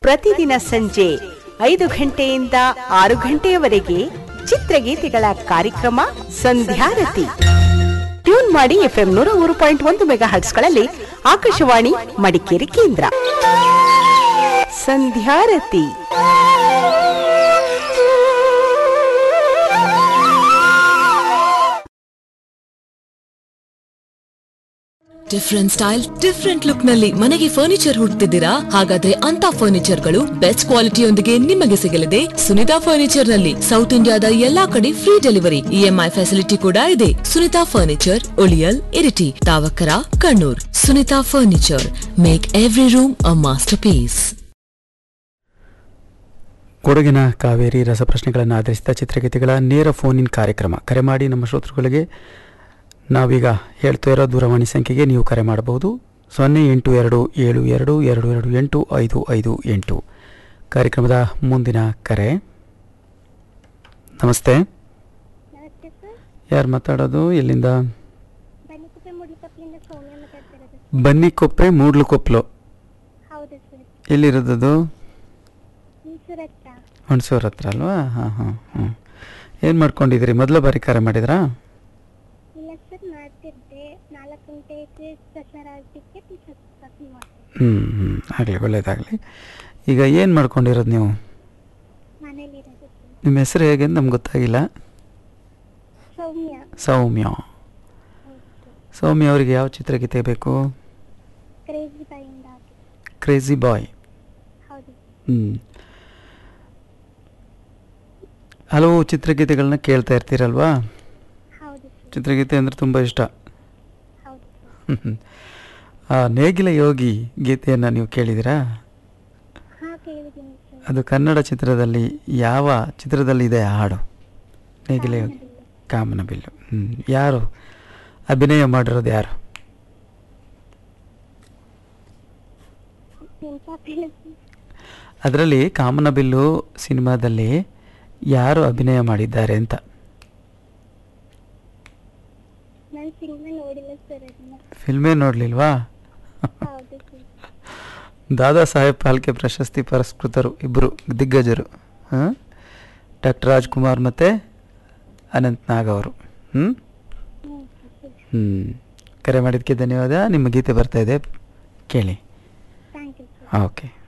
ಪ್ರತಿದಿನ ಸಂಜೆ 5 ಗಂಟೆಯಿಂದ 6 ಗಂಟೆಯವರೆಗೆ ಚಿತ್ರಗೀತೆಗಳ ಕಾರ್ಯಕ್ರಮ ಸಂಧ್ಯಾರತಿ. ಟ್ಯೂನ್ ಮಾಡಿ FM 103.1 ಮೆಗಾಹರ್ಟ್ಸ್ಗಳಲ್ಲಿ ಆಕಾಶವಾಣಿ ಮಡಿಕೇರಿ ಕೇಂದ್ರ. ಸಂಧ್ಯಾರತಿ. ಡಿಫ್ರೆಂಟ್ ಸ್ಟೈಲ್ ಡಿಫ್ರೆಂಟ್ ಲುಕ್ ನಲ್ಲಿ ಮನೆಗೆ ಫರ್ನಿಚರ್ ಹುಡುಕ್ತಿದ್ದೀರಾ? ಹಾಗಾದ್ರೆ ಅಂತ ಫರ್ನಿಚರ್ ಗಳು ಬೆಸ್ಟ್ ಕ್ವಾಲಿಟಿಯೊಂದಿಗೆ ನಿಮಗೆ ಸಿಗಲಿದೆ ಸುನಿತಾ ಫರ್ನಿಚರ್ ನಲ್ಲಿ. ಸೌತ್ ಇಂಡಿಯಾದ ಎಲ್ಲಾ ಕಡೆ ಫ್ರೀ ಡೆಲಿವರಿ, EMI ಫೆಸಿಲಿಟಿ ಕೂಡ ಇದೆ. Sunita furniture, ಉಳಿಯಲ್, Iritty, ತಾವಕರ, Kannur. Sunita furniture, make every room ಅ ಮಾಸ್ಟರ್ ಪೀಸ್. ಕೊಡಗಿನ ಕಾವೇರಿ ರಸಪ್ರಶ್ನೆಗಳನ್ನು ಆಧರಿಸಿದ ಚಿತ್ರಗೀತೆಗಳ ನೇರ ಫೋನ್ ಇನ್ ಕಾರ್ಯಕ್ರಮ. ಕರೆ ಮಾಡಿ ನಮ್ಮ ಶ್ರೋತೃಗಳಿಗೆ ನಾವೀಗ ಹೇಳ್ತಾ ಇರೋ ದೂರವಾಣಿ ಸಂಖ್ಯೆಗೆ ನೀವು ಕರೆ ಮಾಡಬಹುದು. 08222228558. ಕಾರ್ಯಕ್ರಮದ ಮುಂದಿನ ಕರೆ. ನಮಸ್ತೆ, ಯಾರು ಮಾತಾಡೋದು? ಎಲ್ಲಿಂದ? ಬನ್ನಿಕೊಪ್ಪೆ ಮೂಡ್ಲುಕೊಪ್ಲು. ಎಲ್ಲಿರೋದದು? ಹುಣಸೂರು ಹತ್ರ ಅಲ್ವಾ? ಹಾಂ ಹಾಂ ಹ್ಞೂ. ಏನು ಮಾಡ್ಕೊಂಡಿದ್ದೀರಿ? ಮೊದಲ ಬಾರಿ ಕರೆ ಮಾಡಿದ್ರಾ? ಆಗಲಿ, ಒಳ್ಳೇದಾಗಲಿ. ಈಗ ಏನು ಮಾಡ್ಕೊಂಡಿರೋದು ನೀವು? ನಿಮ್ಮ ಹೆಸರು ಹೇಗೆ ಅಂತ ನಮ್ಗೆ ಗೊತ್ತಾಗಿಲ್ಲ. ಸೌಮ್ಯ. ಸೌಮ್ಯ ಅವರಿಗೆ ಯಾವ ಚಿತ್ರಗೀತೆ ಬೇಕು? ಕ್ರೇಜಿ ಬಾಯ್. ಹಲವು ಚಿತ್ರಗೀತೆಗಳನ್ನ ಕೇಳ್ತಾ ಇರ್ತೀರಲ್ವಾ? ಚಿತ್ರಗೀತೆ ಅಂದರೆ ತುಂಬ ಇಷ್ಟ. ನೇಗಿಲ ಯೋಗಿ ಗೀತೆಯನ್ನು ನೀವು ಕೇಳಿದ್ದೀರಾ? ಅದು ಕನ್ನಡ ಚಿತ್ರದಲ್ಲಿ ಯಾವ ಚಿತ್ರದಲ್ಲಿ ಇದೆ ಹಾಡು? ನೇಗಿಲ ಯೋಗಿ, ಕಾಮನಬಿಲ್ಲು. ಯಾರು ಅಭಿನಯ ಮಾಡಿರೋದು? ಯಾರು? ಅದರಲ್ಲಿ ಕಾಮನಬಿಲ್ಲು ಸಿನಿಮಾದಲ್ಲಿ ಯಾರು ಅಭಿನಯ ಮಾಡಿದ್ದಾರೆ ಅಂತ? ಫಿಲ್ಮೇ ನೋಡಲಿಲ್ವಾ? ದಾದಾ ಸಾಹೇಬ್ ಫಾಲ್ಕೆ ಪ್ರಶಸ್ತಿ ಪುರಸ್ಕೃತರು ಇಬ್ಬರು ದಿಗ್ಗಜರು, ಡಾಕ್ಟರ್ ರಾಜ್ಕುಮಾರ್ ಮತ್ತು ಅನಂತ್ ನಾಗ್ ಅವರು. ಕರೆ ಮಾಡಿದ್ದಕ್ಕೆ ಧನ್ಯವಾದ. ನಿಮ್ಮ ಗೀತೆ ಬರ್ತಾ ಇದೆ, ಕೇಳಿ. ಓಕೆ.